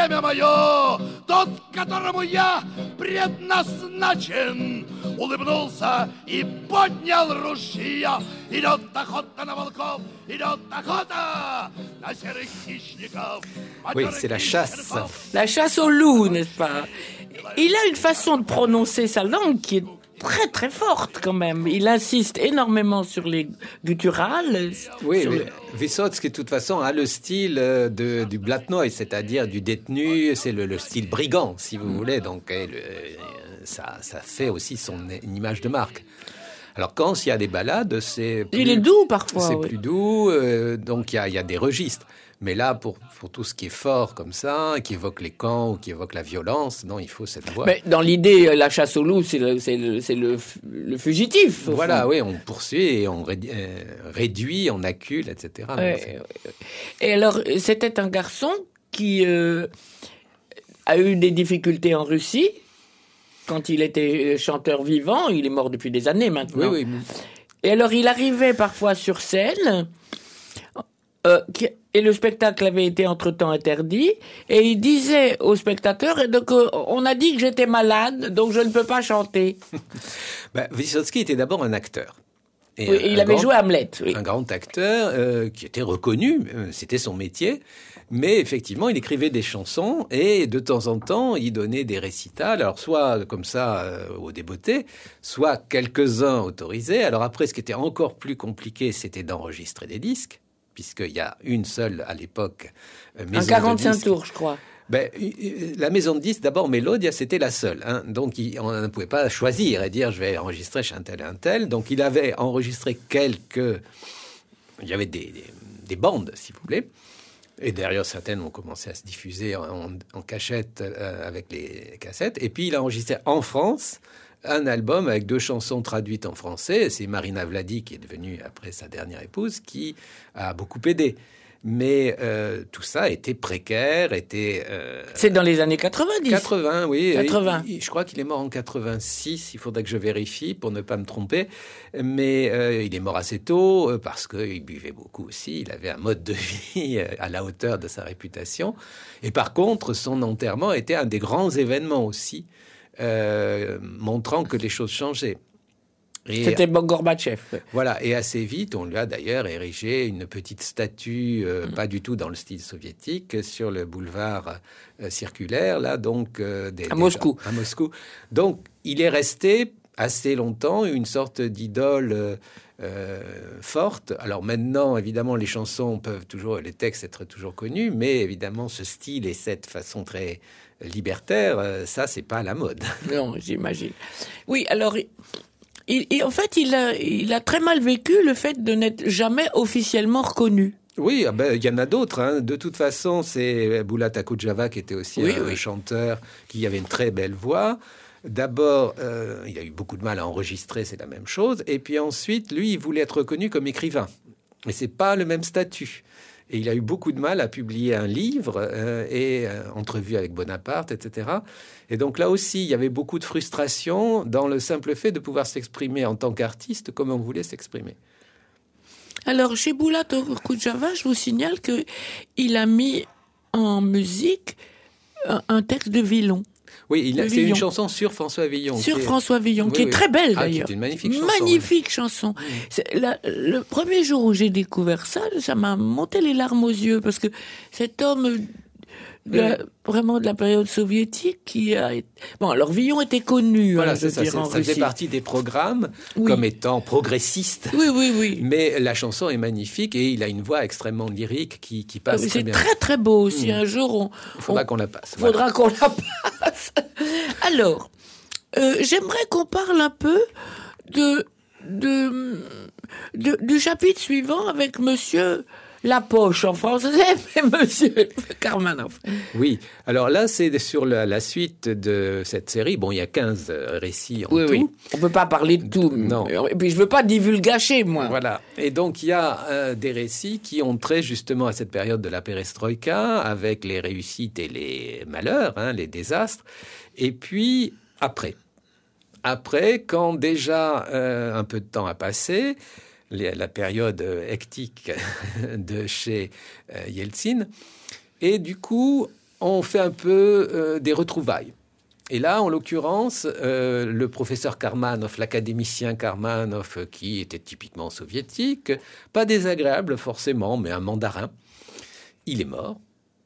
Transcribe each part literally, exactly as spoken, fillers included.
время мое, тот, которому я предназначен, улыбнулся и поднял ружья. Идет охота на волков, идет охота на серых хищников. Oui, c'est la chasse. La chasse au loup, n'est-ce pas? Il a une façon de prononcer sa langue qui est très très forte quand même. Il insiste énormément sur les gutturales. Oui, le... Vysotsky, de toute façon, a le style de, du Blatnoï, c'est-à-dire du détenu, c'est le, le style brigand, si vous voulez. Donc, le, ça, ça fait aussi son une image de marque. Alors, quand il y a des ballades, c'est plus, il est doux parfois. C'est oui. plus doux, euh, donc il y a, il y a des registres. Mais là, pour, pour tout ce qui est fort comme ça, qui évoque les camps ou qui évoque la violence, non, il faut cette voix. Mais dans l'idée, la chasse au loup, c'est le, c'est le, c'est le, le fugitif. Voilà, fond. oui, on poursuit et on réduit, on accule, et cetera. Ouais, ouais. Et alors, c'était un garçon qui euh, a eu des difficultés en Russie quand il était chanteur vivant. Il est mort depuis des années maintenant. Oui, oui. Et alors, il arrivait parfois sur scène... Euh, qui, et le spectacle avait été entre-temps interdit, et il disait aux spectateurs, et donc euh, on a dit que j'étais malade, donc je ne peux pas chanter. ben, Vysotsky était d'abord un acteur. Et oui, un, il un avait grand, joué Hamlet. Oui. Un grand acteur euh, qui était reconnu, euh, c'était son métier, mais effectivement, il écrivait des chansons, et de temps en temps, il donnait des récitals, alors soit comme ça euh, aux débeautés, soit quelques-uns autorisés. Alors après, ce qui était encore plus compliqué, c'était d'enregistrer des disques, puisqu'il y a une seule, à l'époque, maison un quarante-cinq de disques. tours, je crois. Ben, la maison de disques, d'abord, Mélodia, c'était la seule. Hein. Donc, il, on ne pouvait pas choisir et dire, je vais enregistrer chez un tel et un tel. Donc, il avait enregistré quelques... Il y avait des, des, des bandes, si vous voulez. Et derrière, certaines ont commencé à se diffuser en, en cachette euh, avec les cassettes. Et puis, il a enregistré en France un album avec deux chansons traduites en français. C'est Marina Vladi, qui est devenue, après sa dernière épouse, qui a beaucoup aidé. Mais euh, tout ça était précaire, était... Euh, C'est dans les années quatre-vingt-dix. quatre-vingts, oui. quatre-vingts. Il, je crois qu'il est mort en quatre-vingt-six. Il faudrait que je vérifie pour ne pas me tromper. Mais euh, il est mort assez tôt euh, parce qu'il buvait beaucoup aussi. Il avait un mode de vie à la hauteur de sa réputation. Et par contre, son enterrement était un des grands événements aussi, euh, montrant que les choses changeaient. Et c'était Gorbatchev. Voilà, et assez vite, on lui a d'ailleurs érigé une petite statue, euh, pas du tout dans le style soviétique, sur le boulevard euh, circulaire, là, donc... Euh, des, à des Moscou. Gens, à Moscou. Donc, il est resté assez longtemps une sorte d'idole euh, euh, forte. Alors maintenant, évidemment, les chansons peuvent toujours, les textes être toujours connus, mais évidemment, ce style et cette façon très libertaire, euh, ça, c'est pas à la mode. Non, j'imagine. Oui, alors... Il, il, en fait, il a, il a très mal vécu le fait de n'être jamais officiellement reconnu. Oui, ah ben, il y en a d'autres. Hein. De toute façon, c'est Bulat Akudjava qui était aussi oui, un oui. chanteur qui avait une très belle voix. D'abord, euh, il a eu beaucoup de mal à enregistrer, c'est la même chose. Et puis ensuite, lui, il voulait être reconnu comme écrivain. Mais c'est pas le même statut. Et il a eu beaucoup de mal à publier un livre euh, et euh, entrevue avec Bonaparte, et cetera. Et donc là aussi, il y avait beaucoup de frustration dans le simple fait de pouvoir s'exprimer en tant qu'artiste comme on voulait s'exprimer. Alors, chez Bulat Okudjava, je vous signale qu'il a mis en musique un, un texte de Villon. Oui, il a, c'est une chanson sur François Villon. Sur qui est... François Villon, oui, qui oui. est très belle ah, d'ailleurs. Qui est une magnifique chanson. Magnifique oui. chanson. Oui. C'est la, le premier jour où j'ai découvert ça, ça m'a monté les larmes aux yeux, parce que cet homme... De la, vraiment de la période soviétique qui a été... Bon, alors Villon était connu, voilà, hein, c'est je ça, dire, en ça Russie. faisait partie des programmes oui. comme étant progressiste. Oui, oui, oui. Mais la chanson est magnifique et il a une voix extrêmement lyrique qui, qui passe oui, très c'est bien. C'est très, très beau aussi. Mmh. Un jour, on... Il faudra on, qu'on la passe. Il faudra voilà. qu'on la passe. Alors, euh, j'aimerais qu'on parle un peu de, de, de, du chapitre suivant avec monsieur... La poche en français, mais monsieur Karmanov. Oui, alors là, c'est sur la, la suite de cette série. Bon, il y a quinze récits en oui, tout. Oui, on ne peut pas parler de tout. Non. Et puis, je ne veux pas divulgacher, moi. Voilà. Et donc, il y a euh, des récits qui ont trait justement à cette période de la perestroïka, avec les réussites et les malheurs, hein, les désastres. Et puis, après. Après, quand déjà euh, un peu de temps a passé... la période hectique de chez Yeltsin. Et du coup, on fait un peu euh, des retrouvailles. Et là, en l'occurrence, euh, le professeur Karmanov, l'académicien Karmanov, qui était typiquement soviétique, pas désagréable forcément, mais un mandarin, il est mort.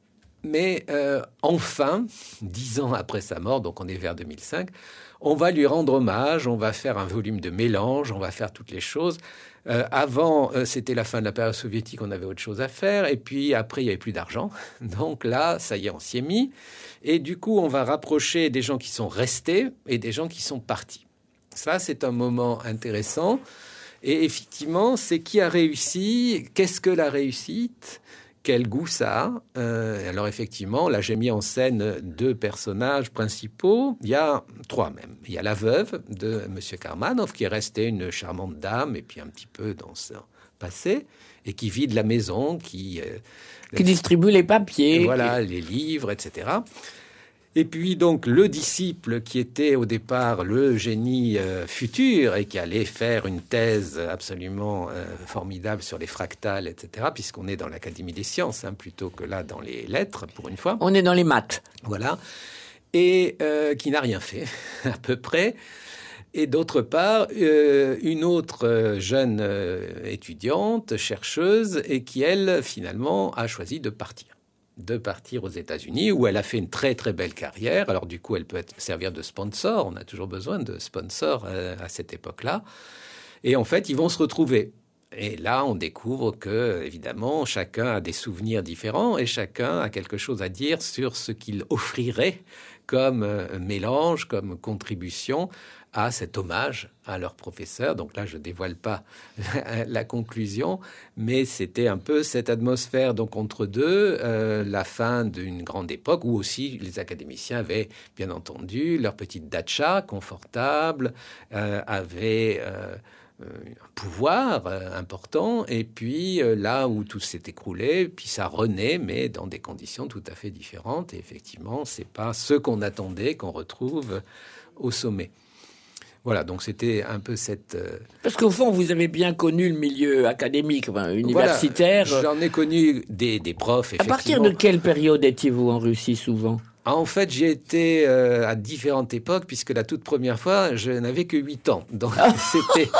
Mais euh, enfin, dix ans après sa mort, donc on est vers deux mille cinq, on va lui rendre hommage, on va faire un volume de mélange, on va faire toutes les choses. Euh, avant, euh, c'était la fin de la période soviétique, on avait autre chose à faire. Et puis après, il n'y avait plus d'argent. Donc là, ça y est, on s'y est mis. Et du coup, on va rapprocher des gens qui sont restés et des gens qui sont partis. Ça, c'est un moment intéressant. Et effectivement, c'est qui a réussi, qu'est-ce que la réussite ? Quel goût ça a. Euh, alors effectivement, là j'ai mis en scène deux personnages principaux. Il y a trois même. Il y a la veuve de Monsieur Karmanov qui est restée une charmante dame et puis un petit peu dans son passé et qui vit de la maison, qui euh, qui distribue les papiers, voilà, les livres, et cetera. Et puis donc le disciple qui était au départ le génie euh, futur et qui allait faire une thèse absolument euh, formidable sur les fractales, et cetera, puisqu'on est dans l'Académie des sciences, hein, plutôt que là dans les lettres, pour une fois. On est dans les maths. Voilà. Et euh, qui n'a rien fait, à peu près. Et d'autre part, euh, une autre jeune euh, étudiante, chercheuse, et qui, elle, finalement, a choisi de partir. de partir aux États-Unis, où elle a fait une très très belle carrière. Alors du coup, elle peut être, servir de sponsor. On a toujours besoin de sponsors euh, à cette époque-là. Et en fait, ils vont se retrouver. Et là, on découvre que, évidemment, chacun a des souvenirs différents et chacun a quelque chose à dire sur ce qu'il offrirait comme euh, mélange, comme contribution à cet hommage à leur professeur. Donc là, je ne dévoile pas la, la conclusion, mais c'était un peu cette atmosphère donc entre deux, euh, la fin d'une grande époque où aussi les académiciens avaient, bien entendu, leur petite datcha confortable, euh, avaient euh, un pouvoir euh, important, et puis euh, là où tout s'est écroulé, puis ça renaît, mais dans des conditions tout à fait différentes. Et effectivement, c'est pas ce qu'on attendait qu'on retrouve au sommet. Voilà, donc c'était un peu cette... Euh... Parce qu'au fond, vous avez bien connu le milieu académique, enfin, universitaire. Voilà, j'en ai connu des, des profs, effectivement. À partir de quelle période étiez-vous en Russie, souvent ? En fait, j'ai été euh, à différentes époques, puisque la toute première fois, je n'avais que huit ans. Donc, c'était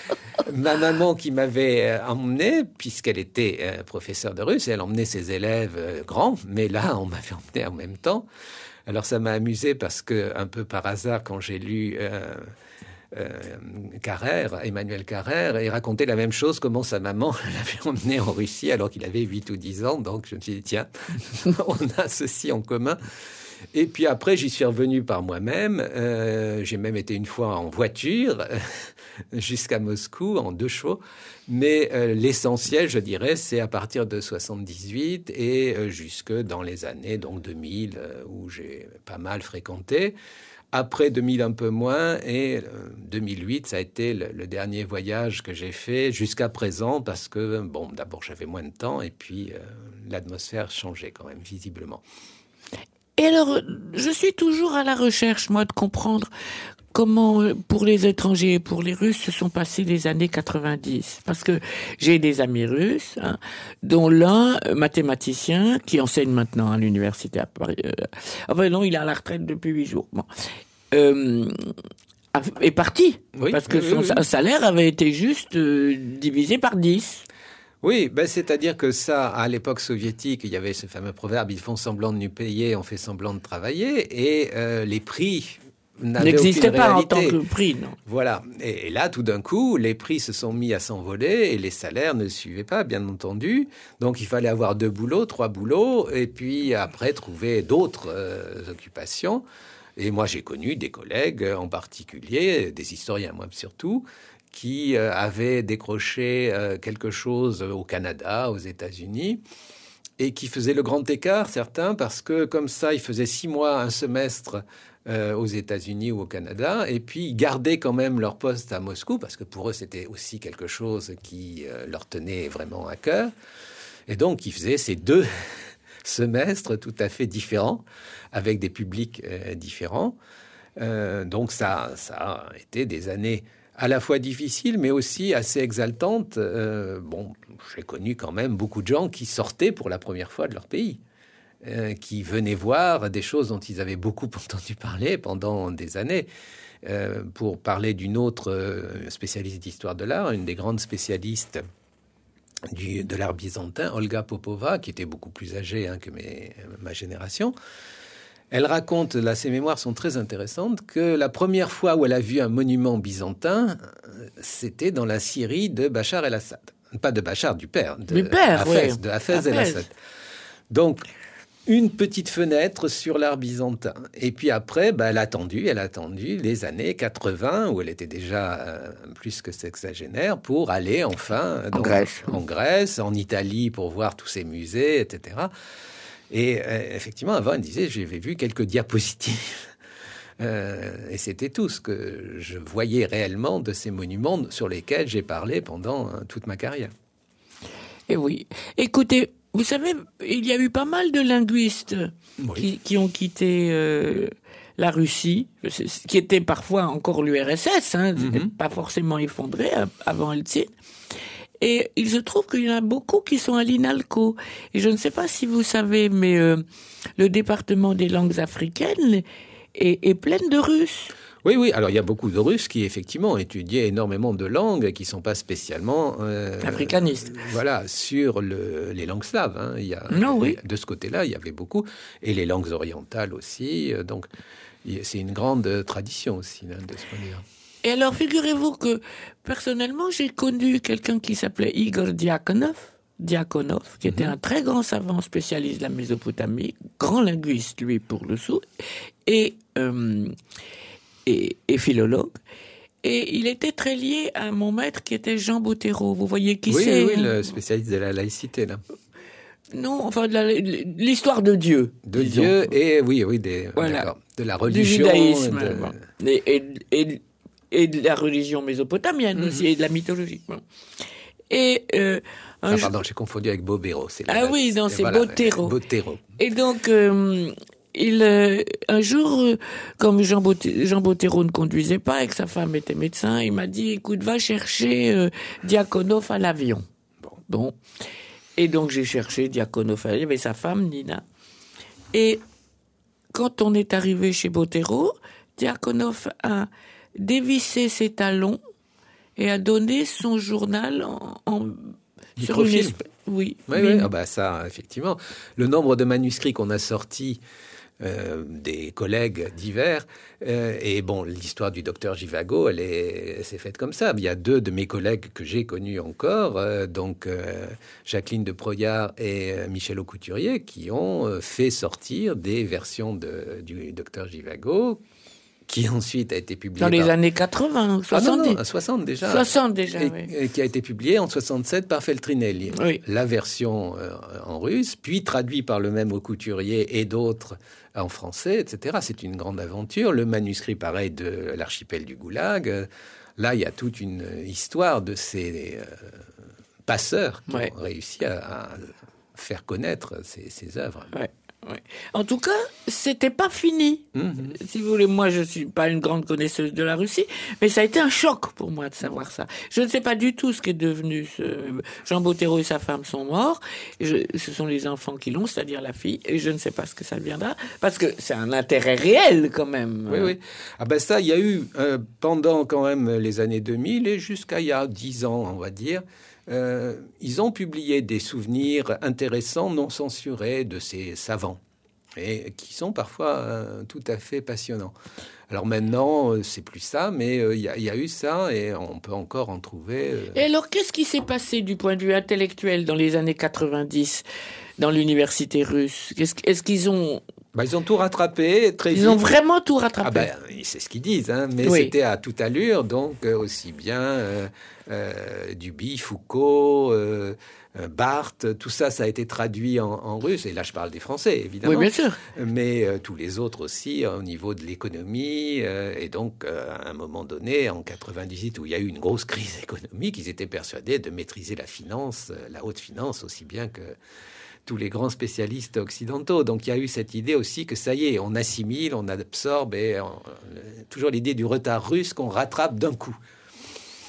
ma maman qui m'avait emmené, puisqu'elle était euh, professeure de russe, et elle emmenait ses élèves euh, grands. Mais là, on m'avait emmené en même temps. Alors, ça m'a amusé parce que, un peu par hasard, quand j'ai lu... Euh, Euh, Carrère, Emmanuel Carrère, et racontait la même chose, comment sa maman l'avait emmené en Russie alors qu'il avait huit ou dix ans. Donc je me suis dit, tiens, on a ceci en commun. Et puis après, j'y suis revenu par moi-même. Euh, j'ai même été une fois en voiture euh, jusqu'à Moscou, en deux chevaux. Mais euh, l'essentiel, je dirais, c'est à partir de soixante-dix-huit et euh, jusque dans les années donc deux mille, euh, où j'ai pas mal fréquenté. Après deux mille, un peu moins, et euh, deux mille huit, ça a été le, le dernier voyage que j'ai fait jusqu'à présent, parce que, bon, d'abord, j'avais moins de temps, et puis euh, l'atmosphère changeait quand même, visiblement. Et alors, je suis toujours à la recherche, moi, de comprendre comment, pour les étrangers et pour les Russes, se sont passées les années quatre-vingt-dix. Parce que j'ai des amis russes, hein, dont l'un, mathématicien, qui enseigne maintenant à l'université à Paris. Euh, enfin non, il est à la retraite depuis huit jours. Bon. Euh, est parti, oui, parce que oui, son oui, oui. salaire avait été juste euh, divisé par dix. Oui, ben c'est-à-dire que ça, à l'époque soviétique, il y avait ce fameux proverbe, ils font semblant de nous payer, on fait semblant de travailler, et euh, les prix n'existait pas réalité. En tant que prix, non. Voilà. Et, et là, tout d'un coup, les prix se sont mis à s'envoler et les salaires ne suivaient pas, bien entendu. Donc, il fallait avoir deux boulots, trois boulots, et puis après, trouver d'autres euh, occupations. Et moi, j'ai connu des collègues, en particulier, des historiens, moi surtout, qui euh, avaient décroché euh, quelque chose au Canada, aux États-Unis, et qui faisaient le grand écart, certains, parce que comme ça, ils faisaient six mois, un semestre euh, aux États-Unis ou au Canada, et puis ils gardaient quand même leur poste à Moscou, parce que pour eux, c'était aussi quelque chose qui euh, leur tenait vraiment à cœur. Et donc, ils faisaient ces deux semestres tout à fait différents, avec des publics euh, différents. Euh, donc, ça, ça a été des années à la fois difficiles, mais aussi assez exaltantes. Euh, bon, j'ai connu quand même beaucoup de gens qui sortaient pour la première fois de leur pays. euh, qui venaient voir des choses dont ils avaient beaucoup entendu parler pendant des années. Euh, pour parler d'une autre euh, spécialiste d'histoire de l'art, une des grandes spécialistes du, de l'art byzantin, Olga Popova, qui était beaucoup plus âgée hein, que mes, ma génération. Elle raconte, là, ses mémoires sont très intéressantes, que la première fois où elle a vu un monument byzantin, c'était dans la Syrie de Bachar el-Assad. Pas de Bachar, du père, de du père, Hafez, oui. de Hafez el-Assad. Donc, une petite fenêtre sur l'art byzantin. Et puis après, bah, elle a attendu, elle a attendu les années quatre-vingts, où elle était déjà euh, plus que sexagénaire, pour aller enfin en dans, Grèce. en Grèce, en Italie, pour voir tous ces musées, et cetera. Et euh, effectivement, avant, elle disait, j'avais vu quelques diapositives. Euh, et c'était tout ce que je voyais réellement de ces monuments sur lesquels j'ai parlé pendant hein, toute ma carrière. Et oui. Écoutez, vous savez, il y a eu pas mal de linguistes Oui. qui, qui ont quitté euh, la Russie, qui était parfois encore l'U R S S, hein, Mm-hmm. pas forcément effondré avant Helsinki. Et il se trouve qu'il y en a beaucoup qui sont à l'INALCO. Et je ne sais pas si vous savez, mais euh, le département des langues africaines est, est plein de Russes. Oui, oui. Alors, il y a beaucoup de Russes qui, effectivement, étudiaient énormément de langues et qui ne sont pas spécialement... Euh, Africanistes. Euh, voilà, sur le, les langues slaves. Hein. Il y a, Non, oui. De ce côté-là, il y avait beaucoup. Et les langues orientales aussi. Euh, donc, c'est une grande tradition aussi, là, de ce point de vue. Et alors, figurez-vous que, personnellement, j'ai connu quelqu'un qui s'appelait Igor Diakonov, Diakonov, qui était mm-hmm. un très grand savant spécialiste de la Mésopotamie, grand linguiste, lui, pour le sou, et... Euh, Et, et philologue. Et il était très lié à mon maître qui était Jean Bottero. Vous voyez qui oui, c'est? Oui, oui, le spécialiste de la laïcité, là. Non, enfin, de la, l'histoire de Dieu. De disons. Dieu et, oui, oui, des, voilà. de la religion. Du judaïsme. De... Bon. Et, et, et, et de la religion mésopotamienne mm-hmm. aussi, et de la mythologie. Bon. Et... Euh, ah, pardon, j'ai confondu avec Bobero. C'est ah oui, non, c'est voilà, Bottero. Bottero. Et donc... Euh, Il, euh, un jour, euh, comme Jean, Botte- Jean Bottero ne conduisait pas et que sa femme était médecin, il m'a dit, écoute, va chercher euh, Diakonov à l'avion. Bon. bon. Et donc, j'ai cherché Diakonov. Il y avait sa femme, Nina. Et quand on est arrivé chez Bottero, Diakonov a dévissé ses talons et a donné son journal en... en sur une espèce... Oui. Oui, oui. Ah bah ça, effectivement. Le nombre de manuscrits qu'on a sortis Euh, des collègues divers. Euh, et bon, l'histoire du docteur Givago, elle est, elle s'est faite comme ça. Il y a deux de mes collègues que j'ai connus encore, euh, donc euh, Jacqueline de Proyard et euh, Michel Aucouturier, qui ont euh, fait sortir des versions de, du docteur Givago, qui ensuite a été publié dans les par... années quatre-vingts, soixante-dix. Ah non, non, soixante déjà. soixante déjà, et, oui. Et qui a été publié en soixante-sept par Feltrinelli. Oui. La version euh, en russe, puis traduit par le même Aucouturier et d'autres en français, et cetera. C'est une grande aventure. Le manuscrit, pareil, de l'archipel du Goulag. Euh, là, il y a toute une histoire de ces euh, passeurs qui ouais. ont réussi à, à faire connaître ces, ces œuvres. Ouais. Ouais. En tout cas, c'était pas fini. Mm-hmm. Si vous voulez, moi, je suis pas une grande connaisseuse de la Russie, mais ça a été un choc pour moi de savoir ça. Je ne sais pas du tout ce qu'est devenu ce... Jean Bottero et sa femme sont morts. Et je... Ce sont les enfants qui l'ont, c'est-à-dire la fille, et je ne sais pas ce que ça deviendra, parce que c'est un intérêt réel quand même. Oui, oui. Ah ben ça, il y a eu euh, pendant quand même les années deux mille et jusqu'à il y a dix ans, on va dire. Euh, ils ont publié des souvenirs intéressants, non censurés, de ces savants, et qui sont parfois euh, tout à fait passionnants. Alors maintenant, euh, c'est plus ça, mais il euh, y, y a eu ça, et on peut encore en trouver. Euh... Et alors, qu'est-ce qui s'est passé du point de vue intellectuel dans les années quatre-vingt-dix dans l'université russe? Qu'est-ce, Est-ce qu'ils ont... Bah, ils ont tout rattrapé très Ils vite. ont vraiment tout rattrapé. Ah ben, c'est ce qu'ils disent, hein, mais oui. c'était à toute allure, donc euh, aussi bien euh, euh, Duby, Foucault, euh, Barthes, tout ça, ça a été traduit en, en russe. Et là, je parle des Français, évidemment. Oui, bien sûr. Mais euh, tous les autres aussi, au niveau de l'économie. Euh, et donc, euh, à un moment donné, en quatre-vingt-dix-huit, où il y a eu une grosse crise économique, ils étaient persuadés de maîtriser la finance, la haute finance, aussi bien que tous les grands spécialistes occidentaux. Donc il y a eu cette idée aussi que ça y est, on assimile, on absorbe, et on, toujours l'idée du retard russe qu'on rattrape d'un coup.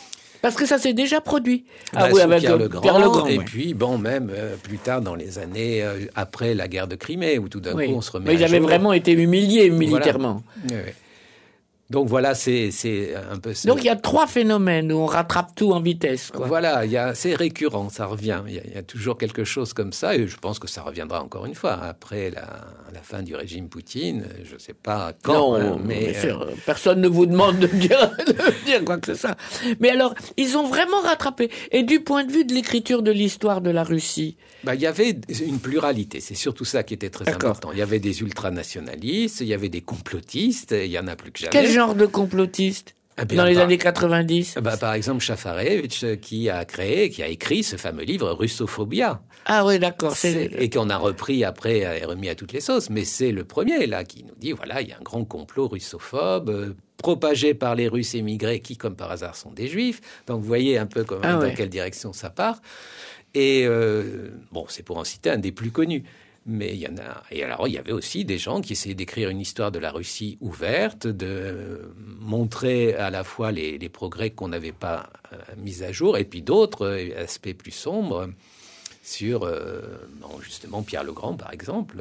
Parce que ça s'est déjà produit. Bah, ah oui, sous avec Pierre euh, le Grand, Pierre le Grand. et oui. puis bon, même euh, plus tard dans les années euh, après la guerre de Crimée, où tout d'un Oui. coup on se remet Mais ils à avaient jour. vraiment été humiliés militairement. Voilà. Oui, oui. Donc voilà, c'est c'est un peu. ce- Donc il y a trois phénomènes où on rattrape tout en vitesse. Quoi. Voilà, il y a, c'est récurrent, ça revient. Il y, a, il y a toujours quelque chose comme ça, et je pense que ça reviendra encore une fois après la, la fin du régime Poutine. Je ne sais pas quand, Non, hein, mais bien sûr, personne ne vous demande de dire, de dire quoi que ce soit. Mais alors, ils ont vraiment rattrapé. Et du point de vue de l'écriture de l'histoire de la Russie, bah, il y avait une pluralité. C'est surtout ça qui était très D'accord. important. Il y avait des ultranationalistes, il y avait des complotistes, il y en a plus que jamais. quel genre de complotiste Eh bien, dans les par- années quatre-vingt-dix? Bah, par exemple, Chafarevitch, euh, qui a créé, qui a écrit ce fameux livre Russophobia. Ah oui, d'accord. C'est- C'est... et qu'on a repris après et remis à toutes les sauces. Mais c'est le premier, là, qui nous dit, voilà, il y a un grand complot russophobe, euh, propagé par les Russes émigrés qui, comme par hasard, sont des Juifs. Donc, vous voyez un peu comment, Ah dans ouais. quelle direction ça part. Et, euh, bon, c'est pour en citer un des plus connus. Mais il y en a. Et alors, il y avait aussi des gens qui essayaient d'écrire une histoire de la Russie ouverte, de montrer à la fois les, les progrès qu'on n'avait pas euh, mis à jour, et puis d'autres euh, aspects plus sombres sur, euh, bon, justement, Pierre le Grand, par exemple.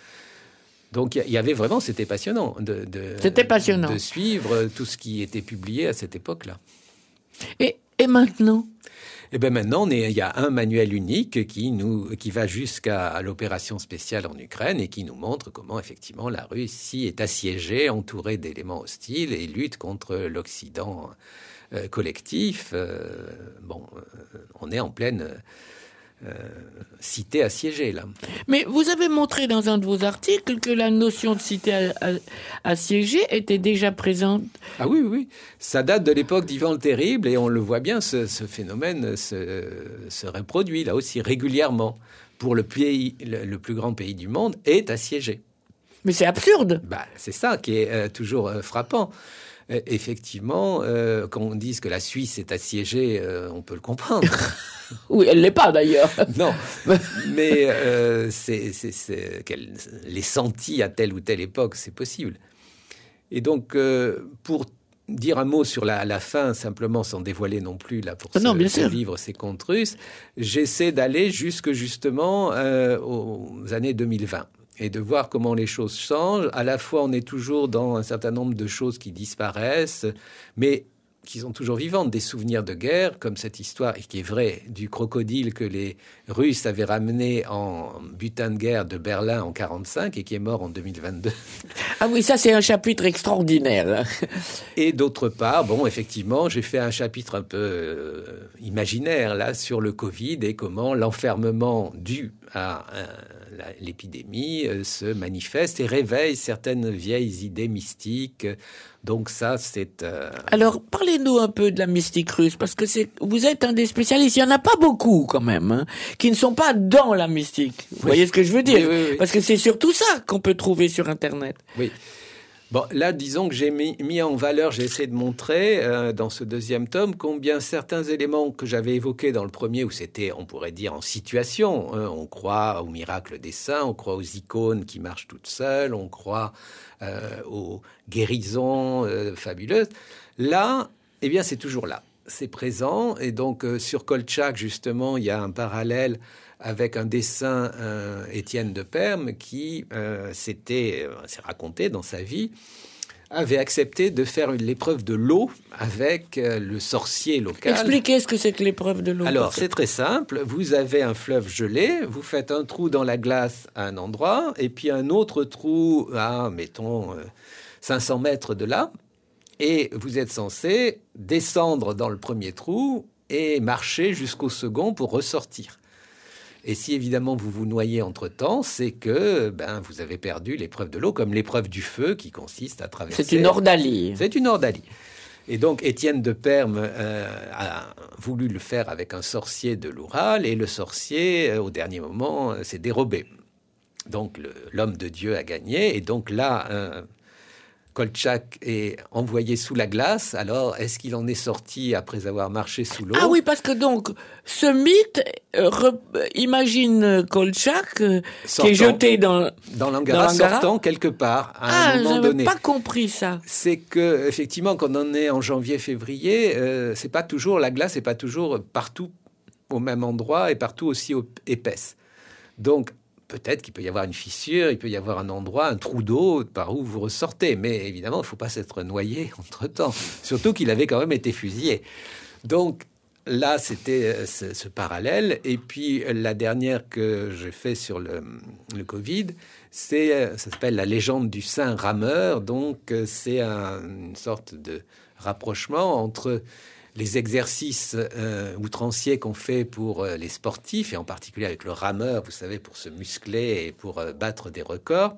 Donc, il y, y avait vraiment, c'était passionnant de, de, C'était passionnant. de suivre tout ce qui était publié à cette époque-là. Et, et maintenant? Et bien maintenant, on est- il y a un manuel unique qui, nous, qui va jusqu'à à l'opération spéciale en Ukraine et qui nous montre comment, effectivement, la Russie est assiégée, entourée d'éléments hostiles et lutte contre l'Occident euh, collectif. Euh, bon, euh, on est en pleine euh, cité assiégée, là. Mais vous avez montré dans un de vos articles que la notion de cité a- a- assiégée était déjà présente. Ah oui, oui, ça date de l'époque d'Ivan le Terrible et on le voit bien, ce, ce phénomène se, se reproduit là aussi régulièrement. Pour le, pays, le, le plus grand pays du monde est assiégé. Mais c'est absurde. Bah, c'est ça qui est euh, toujours euh, frappant. Euh, effectivement, euh, quand on dit que la Suisse est assiégée, euh, on peut le comprendre. Oui, elle l'est pas d'ailleurs. Non, mais euh, c'est, c'est, c'est, qu'elle les sentit à telle ou telle époque, c'est possible. Et donc, euh, pour dire un mot sur la, la fin, simplement sans dévoiler non plus là pour Ah non, ce, bien ce sûr. livre, ces contes russes, j'essaie d'aller jusque justement euh, aux années deux mille vingt et de voir comment les choses changent. À la fois, on est toujours dans un certain nombre de choses qui disparaissent, mais qui sont toujours vivantes, des souvenirs de guerre, comme cette histoire, et qui est vraie, du crocodile que les Russes avaient ramené en butin de guerre de Berlin en quarante-cinq et qui est mort en deux mille vingt-deux. Ah oui, ça c'est un chapitre extraordinaire. Et d'autre part, bon, effectivement, j'ai fait un chapitre un peu euh, imaginaire, là, sur le Covid et comment l'enfermement dû à euh, la- l'épidémie euh, se manifeste et réveille certaines vieilles idées mystiques. Donc ça, c'est... euh, Alors, parlez-nous un peu de la mystique russe, parce que c'est, vous êtes un des spécialistes. Il y en a pas beaucoup, quand même, hein, qui ne sont pas dans la mystique. Vous Oui. voyez ce que je veux dire? Oui, oui, oui. Parce que c'est surtout ça qu'on peut trouver sur Internet. Oui. Bon, là, disons que j'ai mis, mis en valeur, j'ai essayé de montrer euh, dans ce deuxième tome combien certains éléments que j'avais évoqués dans le premier, où c'était, on pourrait dire, en situation. Hein, on croit au miracle des saints, on croit aux icônes qui marchent toutes seules, on croit euh, aux guérisons euh, fabuleuses. Là, eh bien, c'est toujours là. C'est présent. Et donc, euh, sur Koltchak, justement, il y a un parallèle avec un dessin euh, Étienne de Perme qui euh, s'était, euh, s'est raconté dans sa vie, avait accepté de faire une- l'épreuve de l'eau avec euh, le sorcier local. Expliquez ce que c'est que l'épreuve de l'eau. Alors, parce que- c'est très simple. Vous avez un fleuve gelé, vous faites un trou dans la glace à un endroit, et puis un autre trou à, mettons, euh, cinq cents mètres de là, et vous êtes censé descendre dans le premier trou et marcher jusqu'au second pour ressortir. Et si évidemment vous vous noyez entre-temps, c'est que ben, vous avez perdu l'épreuve de l'eau, comme l'épreuve du feu qui consiste à traverser... c'est une ordalie. C'est une ordalie. Et donc, Étienne de Perme euh, a voulu le faire avec un sorcier de l'Oural, et le sorcier, euh, au dernier moment, euh, s'est dérobé. Donc, le- l'homme de Dieu a gagné, et donc là, un, Koltchak est envoyé sous la glace. Alors, est-ce qu'il en est sorti après avoir marché sous l'eau? Ah oui, parce que donc, ce mythe euh, re- imagine Koltchak euh, qui est jeté dans, dans l'Angara, dans l'Angara. sortant quelque part à Ah, un moment j'avais donné. pas compris ça. C'est que, effectivement, quand on est en janvier-février, euh, c'est pas toujours, la glace n'est pas toujours partout au même endroit et partout aussi au- épaisse. Donc, peut-être qu'il peut y avoir une fissure, il peut y avoir un endroit, un trou d'eau par où vous ressortez. Mais évidemment, il ne faut pas s'être noyé entre-temps. Surtout qu'il avait quand même été fusillé. Donc là, c'était ce, ce parallèle. Et puis, la dernière que j'ai fait sur le, le Covid, c'est, ça s'appelle la légende du saint rameur. Donc, c'est un, une sorte de rapprochement entre les exercices euh, outranciers qu'on fait pour euh, les sportifs, et en particulier avec le rameur, vous savez, pour se muscler et pour euh, battre des records.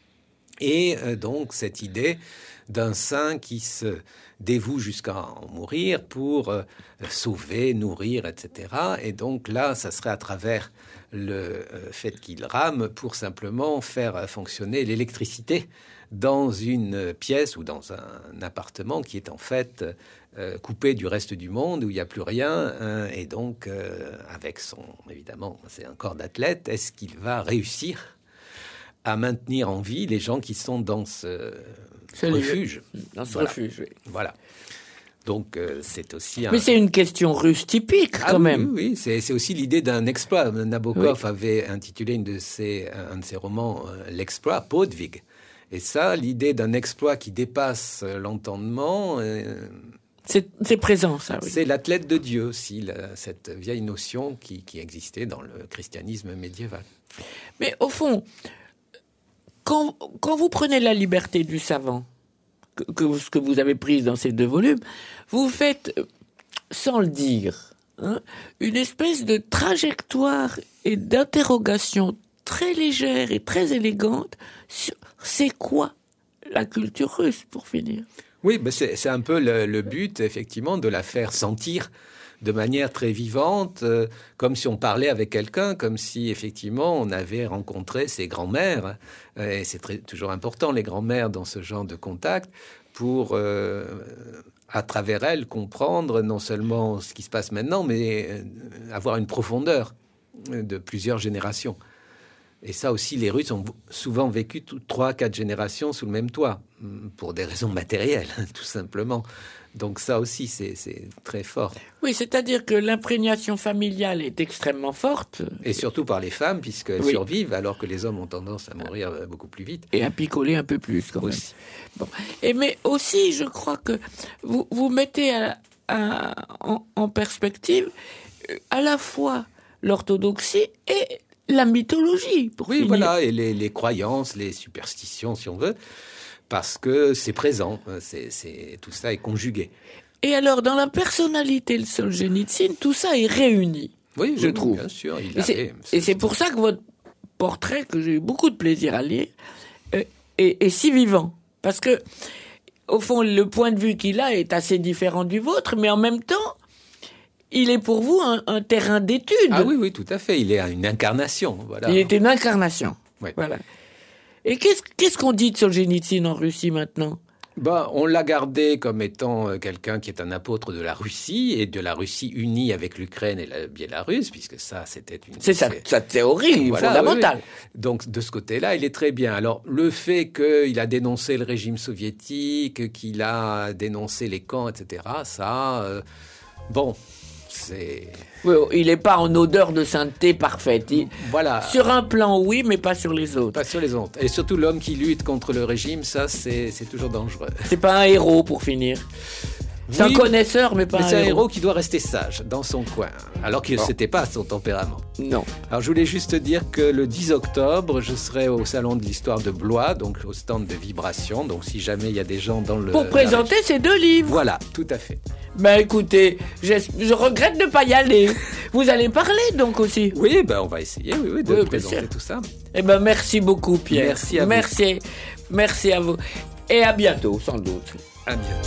Et euh, donc, cette idée d'un saint qui se dévoue jusqu'à en mourir pour euh, sauver, nourrir, et cetera. Et donc là, ça serait à travers le euh, fait qu'il rame pour simplement faire fonctionner l'électricité dans une pièce ou dans un appartement qui est en fait euh, coupé du reste du monde, où il n'y a plus rien. Hein, et donc, euh, avec son, évidemment, c'est un corps d'athlète, est-ce qu'il va réussir à maintenir en vie les gens qui sont dans ce C'est refuge les... Dans ce voilà. refuge, oui. Voilà. Donc, euh, c'est aussi un... Mais c'est une question russe typique, Ah, quand oui, même. Oui, oui. C'est, c'est aussi l'idée d'un exploit. Nabokov Oui. avait intitulé une de ses, un de ses romans euh, L'exploit, Podvig. Et ça, l'idée d'un exploit qui dépasse l'entendement, euh, C'est, c'est présent, ça, oui. c'est l'athlète de Dieu aussi, la- cette vieille notion qui, qui existait dans le christianisme médiéval. Mais au fond, quand, quand vous prenez la liberté du savant, que, que, ce que vous avez prise dans ces deux volumes, vous faites, euh, sans le dire, hein, une espèce de trajectoire et d'interrogation très légère et très élégante sur c'est quoi la culture russe, pour finir. Oui, ben c'est, c'est un peu le, le but, effectivement, de la faire sentir de manière très vivante, euh, comme si on parlait avec quelqu'un, comme si, effectivement, on avait rencontré ses grands-mères. Euh, et c'est très, toujours important, les grands-mères, dans ce genre de contact, pour, euh, à travers elles, comprendre non seulement ce qui se passe maintenant, mais euh, avoir une profondeur de plusieurs générations. Et ça aussi, les Russes ont souvent vécu tout, trois, quatre générations sous le même toit, pour des raisons matérielles, tout simplement. Donc ça aussi, c'est, c'est très fort. Oui, c'est-à-dire que l'imprégnation familiale est extrêmement forte. Et surtout par les femmes, puisqu'elles Oui. survivent, alors que les hommes ont tendance à mourir beaucoup plus vite. Et à picoler un peu plus, quand même. Aussi. Bon. Et mais aussi, je crois que vous, vous mettez à, à, en, en perspective euh, à la fois l'orthodoxie et la mythologie, pour Oui, finir. voilà, et les, les croyances, les superstitions, si on veut, parce que c'est présent, c'est, c'est, tout ça est conjugué. Et alors, dans la personnalité de Solzhenitsyn, tout ça est réuni. Oui, je oui, trouve. Bien sûr, il Et c'est, avait... et c'est pour ça que votre portrait, que j'ai eu beaucoup de plaisir à lire, euh, est, est si vivant. Parce que, au fond, le point de vue qu'il a est assez différent du vôtre, mais en même temps, il est pour vous un, un terrain d'étude. Ah oui, oui, tout à fait. Il est une incarnation. Voilà. Il est une incarnation. Oui. Voilà. Et qu'est-ce, qu'est-ce qu'on dit de Solzhenitsyn en Russie maintenant ? Ben, on l'a gardé comme étant quelqu'un qui est un apôtre de la Russie et de la Russie unie avec l'Ukraine et la Biélorusse, puisque ça, c'était une... C'est sa, sa théorie Voilà, fondamentale. oui, oui. Donc, de ce côté-là, il est très bien. Alors, le fait qu'il a dénoncé le régime soviétique, qu'il a dénoncé les camps, et cetera, ça, euh, bon, c'est... Oui, il n'est pas en odeur de sainteté parfaite. Il- Voilà. Sur un plan, oui, mais pas sur les autres. Pas sur les autres. Et surtout, l'homme qui lutte contre le régime, ça, c'est, c'est toujours dangereux. C'est pas un héros, pour finir. C'est Oui, un connaisseur, mais pas Mais un, c'est un héros. héros qui doit rester sage dans son coin, alors qu'il ne Bon. s'était pas son tempérament. Non. Alors, je voulais juste dire que le dix octobre, je serai au Salon de l'Histoire de Blois, donc au stand de Vibration. Donc, si jamais il y a des gens dans le... Pour la présenter région- ces deux livres. Voilà, tout à fait. Ben écoutez, je, je regrette de ne pas y aller. Vous allez parler donc aussi. Oui, ben, on va essayer oui, oui, de Oui, bien présenter sûr. tout ça. Eh ben merci beaucoup, Pierre. Merci à vous. Merci, merci à vous. Et à bientôt, sans doute. À bientôt.